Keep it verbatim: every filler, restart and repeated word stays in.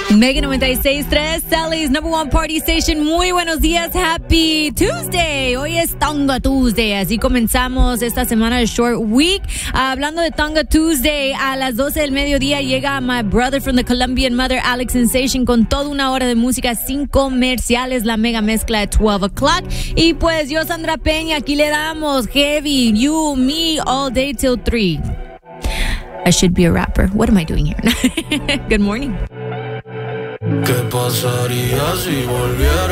Mega noventa y seis punto tres, Sally's number one party station. Muy buenos días, happy Tuesday. Hoy es Tonga Tuesday, así comenzamos esta semana de Short Week. Uh, hablando de Tonga Tuesday, a las doce del mediodía llega my brother from the Colombian mother, Alex Sensation, con toda una hora de música sin comerciales, la mega mezcla de twelve o'clock. Y pues yo, Sandra Peña, aquí le damos heavy, you, me, all day till three. I should be a rapper. What am I doing here? Good morning. ¿Qué pasaría si volviera?